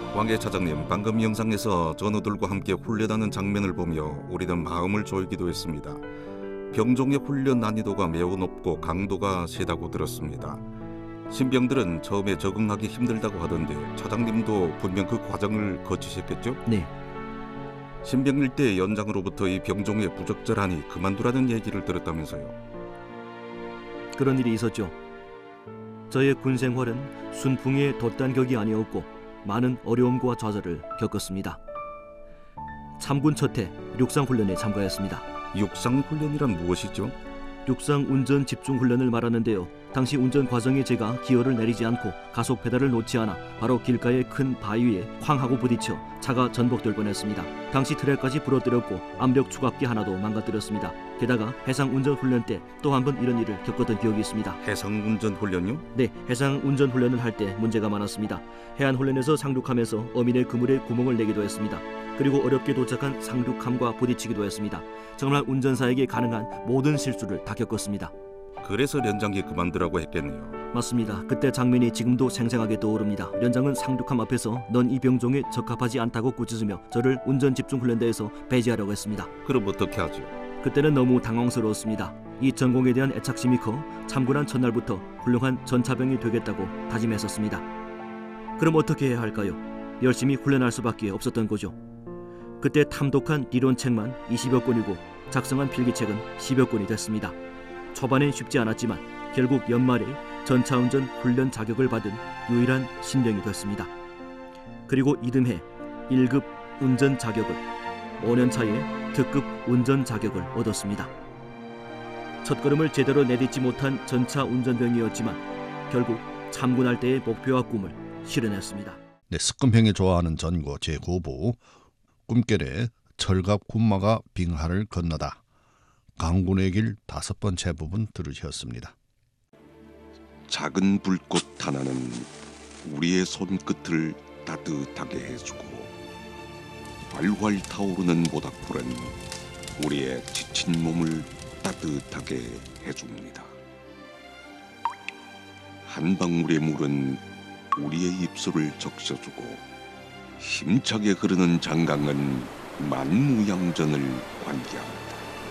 왕계 차장님, 방금 영상에서 전우들과 함께 훈련하는 장면을 보며 우리는 마음을 졸이기도 했습니다. 병종의 훈련 난이도가 매우 높고 강도가 세다고 들었습니다. 신병들은 처음에 적응하기 힘들다고 하던데 차장님도 분명 그 과정을 거치셨겠죠? 네. 신병일 때 연장으로부터 이 병종에 부적절하니 그만두라는 얘기를 들었다면서요. 그런 일이 있었죠. 저의 군 생활은 순풍의 돛단 격이 아니었고 많은 어려움과 좌절을 겪었습니다. 참군 첫해 육상훈련에 참가했습니다. 육상훈련이란 무엇이죠? 육상 운전 집중 훈련을 말하는데요. 당시 운전 과정에 제가 기어를 내리지 않고 가속 페달을 놓지 않아 바로 길가의 큰 바위에 쾅 하고 부딪혀 차가 전복될 뻔했습니다. 당시 트랙까지 부러뜨렸고 암벽 추각기 하나도 망가뜨렸습니다. 게다가 해상 운전 훈련 때 또 한 번 이런 일을 겪었던 기억이 있습니다. 해상 운전 훈련요? 네, 해상 운전 훈련을 할 때 문제가 많았습니다. 해안 훈련에서 상륙하면서 어민의 그물에 구멍을 내기도 했습니다. 그리고 어렵게 도착한 상륙함과 부딪히기도 했습니다. 정말 운전사에게 가능한 모든 실수를 다 겪었습니다. 그래서 연장기 그만두라고 했겠네요. 맞습니다. 그때 장면이 지금도 생생하게 떠오릅니다. 연장은 상륙함 앞에서 넌 이 병종에 적합하지 않다고 꾸짖으며 저를 운전 집중 훈련대에서 배제하려고 했습니다. 그럼 어떻게 하죠? 그때는 너무 당황스러웠습니다. 이 전공에 대한 애착심이 커 참군한 첫날부터 훌륭한 전차병이 되겠다고 다짐했었습니다. 그럼 어떻게 해야 할까요? 열심히 훈련할 수밖에 없었던 거죠. 그때 탐독한 이론책만 20여 권이고 작성한 필기책은 10여 권이 됐습니다. 초반엔 쉽지 않았지만 결국 연말에 전차운전 훈련 자격을 받은 유일한 신병이 됐습니다. 그리고 이듬해 1급 운전 자격을, 5년 차에 특급 운전 자격을 얻었습니다. 첫걸음을 제대로 내딛지 못한 전차 운전병이었지만 결국 참군할 때의 목표와 꿈을 실현했습니다. 네, 스금형이 좋아하는 전고 제9부 꿈결에 철갑 군마가 빙하를 건너다. 강군의 길 5번째 부분 들으셨습니다. 작은 불꽃 하나는 우리의 손끝을 따뜻하게 해주고 활활 타오르는 모닥불은 우리의 지친 몸을 따뜻하게 해줍니다. 한 방울의 물은 우리의 입술을 적셔주고 힘차게 흐르는 장강은 만무양전을 관계합니다.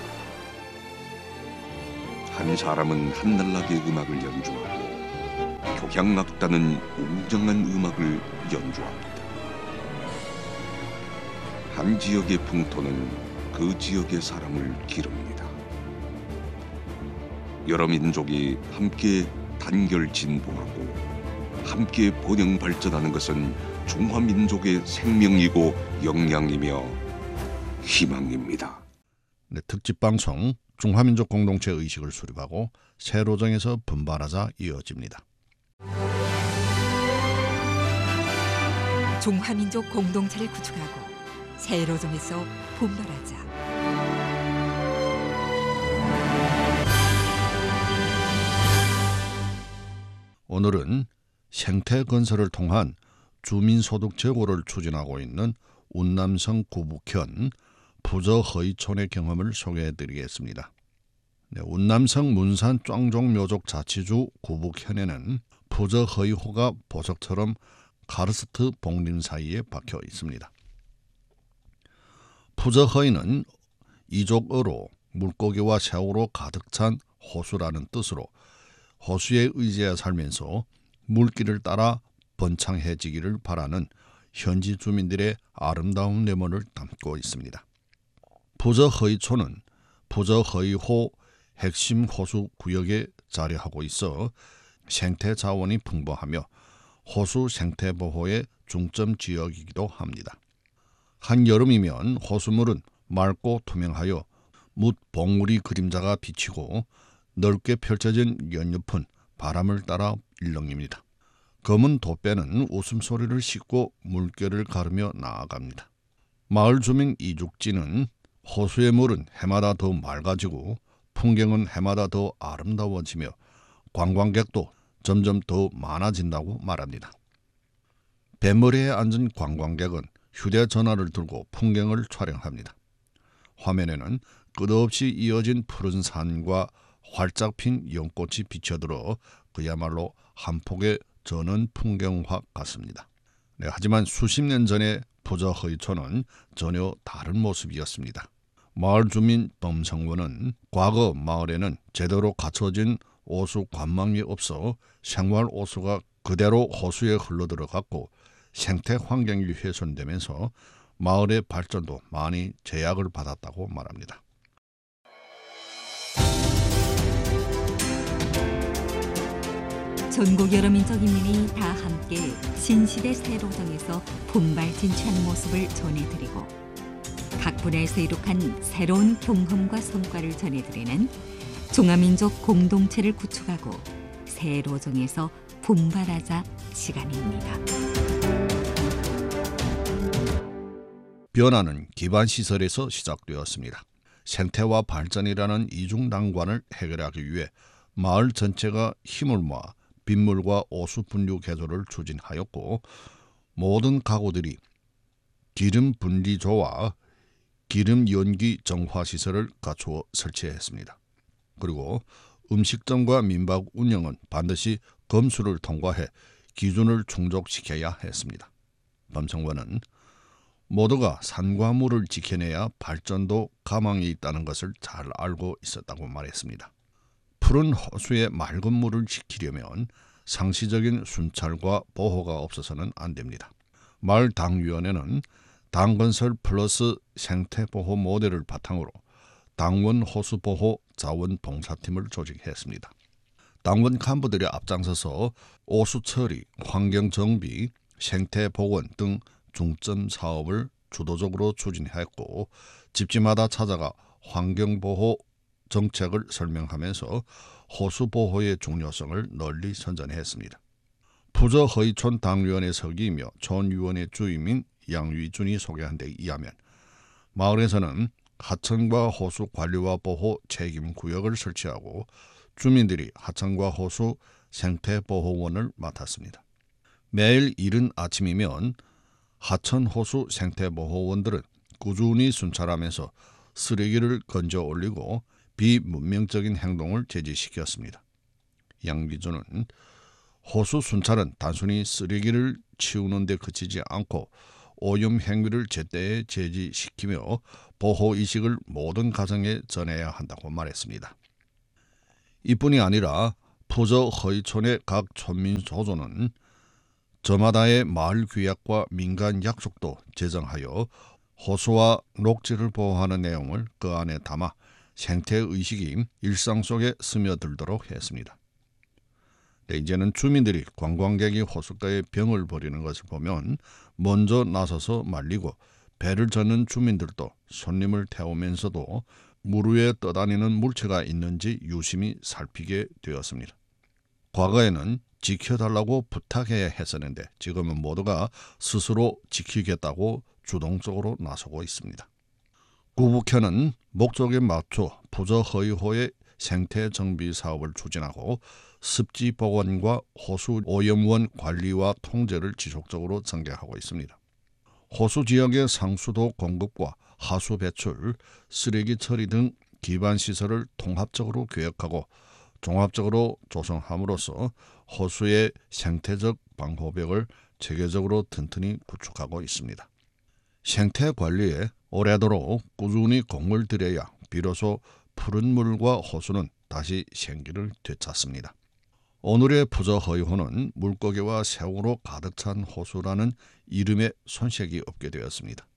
한 사람은 한날나게 음악을 연주하고 교향악단은 웅장한 음악을 연주합니다. 한 지역의 풍토는 그 지역의 사람을 기릅니다. 여러 민족이 함께 단결 진보하고 함께 번영 발전하는 것은 중화민족의 생명이고 역량이며 희망입니다. 네, 특집방송 중화민족 공동체 의식을 수립하고 세로정에서 분발하자 이어집니다. 중화민족 공동체를 구축하고 세로정에서 분발하자. 오늘은 생태 건설을 통한 주민소득 제고를 추진하고 있는 운남성 구북현 부저허이촌의 경험을 소개해드리겠습니다. 네, 운남성 문산 짱종묘족 자치주 구북현에는 부저허이호가 보석처럼 카르스트 봉림 사이에 박혀 있습니다. 부저허이는 이족어로 물고기와 새우로 가득 찬 호수라는 뜻으로 호수에 의지해 살면서 물길을 따라 번창해지기를 바라는 현지 주민들의 아름다운 내면을 담고 있습니다. 부저허이촌은 부저허이호 핵심 호수 구역에 자리하고 있어 생태 자원이 풍부하며 호수 생태 보호의 중점 지역이기도 합니다. 한여름이면 호수물은 맑고 투명하여 뭇 봉우리 그림자가 비치고 넓게 펼쳐진 연잎은 바람을 따라 일렁입니다. 검은 돛배는 웃음소리를 싣고 물결을 가르며 나아갑니다. 마을 주민 이죽진은 호수의 물은 해마다 더 맑아지고 풍경은 해마다 더 아름다워지며 관광객도 점점 더 많아진다고 말합니다. 뱃머리에 앉은 관광객은 휴대전화를 들고 풍경을 촬영합니다. 화면에는 끝없이 이어진 푸른 산과 활짝 핀 연꽃이 비쳐들어 그야말로 한 폭의 전원 풍경화 같습니다. 하지만 수십 년 전의 부저허이촌은 전혀 다른 모습이었습니다. 마을 주민 범성원은 과거 마을에는 제대로 갖춰진 오수 관망이 없어 생활 오수가 그대로 호수에 흘러들어갔고 생태 환경이 훼손되면서 마을의 발전도 많이 제약을 받았다고 말합니다. 전국 여러 민족 인민이 다 함께 신시대 세로정에서 분발 진취하는 모습을 전해드리고 각 분야에서 이룩한 새로운 경험과 성과를 전해드리는 종합민족 공동체를 구축하고 세로정에서 분발하자 시간입니다. 변화는 기반시설에서 시작되었습니다. 생태와 발전이라는 이중난관을 해결하기 위해 마을 전체가 힘을 모아 빗물과 오수 분류 개조를 추진하였고 모든 가구들이 기름 분리조와 기름 연기 정화 시설을 갖추어 설치했습니다. 그리고 음식점과 민박 운영은 반드시 검수를 통과해 기준을 충족시켜야 했습니다. 범성원은 모두가 산과 물을 지켜내야 발전도 가망이 있다는 것을 잘 알고 있었다고 말했습니다. 푸른 호수의 맑은 물을 지키려면 상시적인 순찰과 보호가 없어서는 안 됩니다. 마을 당위원회는 당건설 플러스 생태보호 모델을 바탕으로 당원 호수보호 자원봉사팀을 조직했습니다. 당원 간부들이 앞장서서 오수처리, 환경정비, 생태보건 등 중점 사업을 주도적으로 추진했고 집집마다 찾아가 환경보호 정책을 설명하면서 호수보호의 중요성을 널리 선전했습니다. 부저허이촌 당위원회 서기이며 촌위원회 주임인 양위준이 소개한 데 의하면 마을에서는 하천과 호수 관리와 보호 책임구역을 설치하고 주민들이 하천과 호수 생태보호원을 맡았습니다. 매일 이른 아침이면 하천 호수 생태보호원들은 꾸준히 순찰하면서 쓰레기를 건져 올리고 비문명적인 행동을 제지시켰습니다. 양위준은 호수 순찰은 단순히 쓰레기를 치우는 데 그치지 않고 오염 행위를 제때에 제지시키며 보호의식을 모든 가정에 전해야 한다고 말했습니다. 이뿐이 아니라 부저허이촌의 각 촌민 조조는 저마다의 마을 규약과 민간 약속도 제정하여 호수와 녹지를 보호하는 내용을 그 안에 담아 생태의식이 일상 속에 스며들도록 했습니다. 이제는 주민들이 관광객이 호숫가에 병을 버리는 것을 보면 먼저 나서서 말리고 배를 젓는 주민들도 손님을 태우면서도 물 위에 떠다니는 물체가 있는지 유심히 살피게 되었습니다. 과거에는 지켜달라고 부탁해야 했었는데 지금은 모두가 스스로 지키겠다고 주동적으로 나서고 있습니다. 구북현은 목적에 맞춰 부저허이호의 생태 정비 사업을 추진하고 습지 복원과 호수 오염원 관리와 통제를 지속적으로 전개하고 있습니다. 호수 지역의 상수도 공급과 하수 배출, 쓰레기 처리 등 기반 시설을 통합적으로 계획하고 종합적으로 조성함으로써 호수의 생태적 방호벽을 체계적으로 튼튼히 구축하고 있습니다. 생태 관리에 오래도록 꾸준히 공을 들여야 비로소 푸른 물과 호수는 다시 생기를 되찾습니다. 오늘의 부저허이호는 물고기와 새우로 가득 찬 호수라는 이름에 손색이 없게 되었습니다.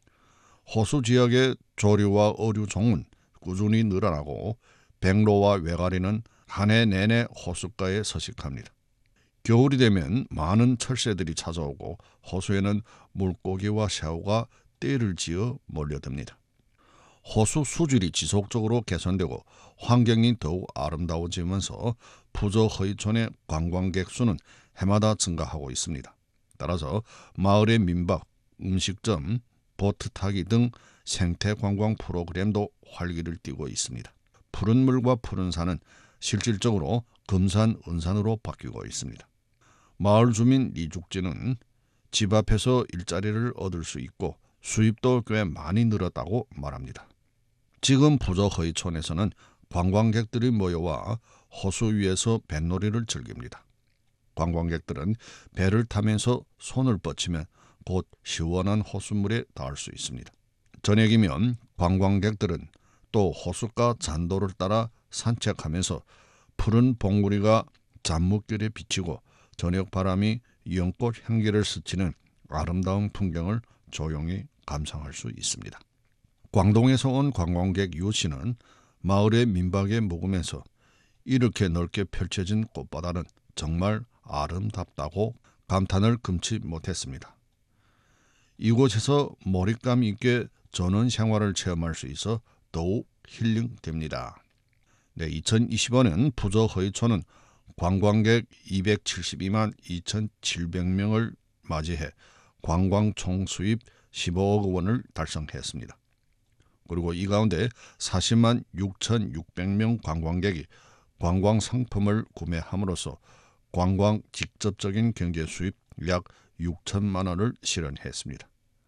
호수 지역의 조류와 어류 종은 꾸준히 늘어나고 백로와 외가리는 한 해 내내 호숫가에 서식합니다. 겨울이 되면 많은 철새들이 찾아오고 호수에는 물고기와 새우가 떼를 지어 몰려듭니다. 호수 수질이 지속적으로 개선되고 환경이 더욱 아름다워지면서 부저허이촌의 관광객 수는 해마다 증가하고 있습니다. 따라서 마을의 민박, 음식점, 보트 타기 등 생태 관광 프로그램도 활기를 띠고 있습니다. 푸른 물과 푸른 산은 실질적으로 금산, 은산으로 바뀌고 있습니다. 마을 주민 리죽지는 집 앞에서 일자리를 얻을 수 있고 수입도 꽤 많이 늘었다고 말합니다. 지금 부저허이촌에서는 관광객들이 모여와 호수 위에서 뱃놀이를 즐깁니다. 관광객들은 배를 타면서 손을 뻗치면 곧 시원한 호수물에 닿을 수 있습니다. 저녁이면 관광객들은 또 호숫가 잔도를 따라 산책하면서 푸른 봉우리가 잔뭇길에 비치고 저녁 바람이 연꽃 향기를 스치는 아름다운 풍경을 조용히 감상할 수 있습니다. 광동에서 온 관광객 유 씨는 마을의 민박에 묵으면서 이렇게 넓게 펼쳐진 꽃바다는 정말 아름답다고 감탄을 금치 못했습니다. 이곳에서 몰입감 있게 전원 생활을 체험할 수 있어 더욱 힐링됩니다. 2025년 부저허이촌은 관광객 272만 2,700명을 맞이해 관광 총수입 15억 원을 달성했습니다. 그리고 이 가운데 40만 6,600명 관광객이 관광 상품을 구매함으로써 관광 직접적인 경제 수입 약 6천만 원을 실현했습니다.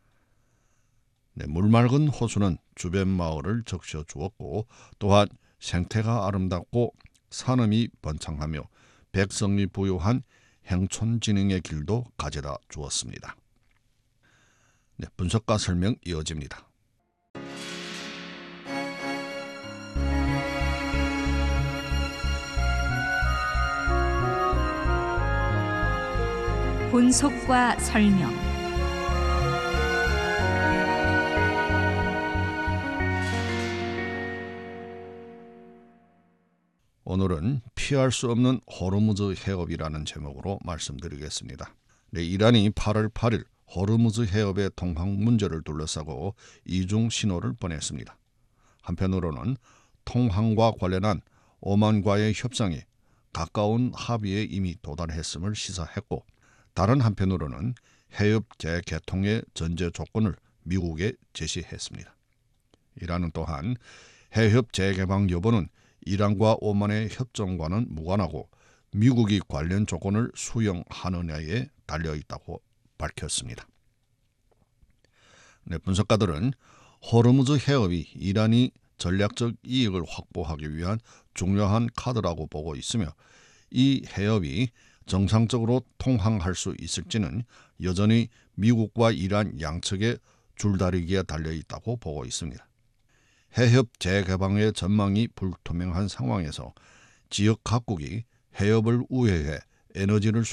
물맑은 호수는 주변 마을을 적셔주었고 또한 생태가 아름답고 산음이 번창하며 백성이 부유한 행촌진흥의 길도 가져다 주었습니다. 분석과 설명 이어집니다. 분석과 설명. 오늘은 피할 수 없는 호르무즈 해협이라는 제목으로 말씀드리겠습니다. 이란이 8월 8일 호르무즈 해협의 통항 문제를 둘러싸고 이중 신호를 보냈습니다. 한편으로는 통항과 관련한 오만과의 협상이 가까운 합의에 이미 도달했음을 시사했고, 다른 한편으로는 해협 재개통의 전제 조건을 미국에 제시했습니다. 이란은 또한 해협 재개방 여부는 이란과 오만의 협정과는 무관하고 미국이 관련 조건을 수용하느냐에 달려있다고 밝혔습니다. 분석가들은 호르무즈 해협이 이란이 전략적 이익을 확보하기 위한 중요한 카드라고 보고 있으며, 이 해협이 정상적으로 통항할 수 있을지는 여전히 미국과 이란 양측의 줄다리기에 달려있다고 보고 있습니다. 해협 재개방의 전망이 불투명한 상황에서 지역 각국이 해협을 우회해 에너지를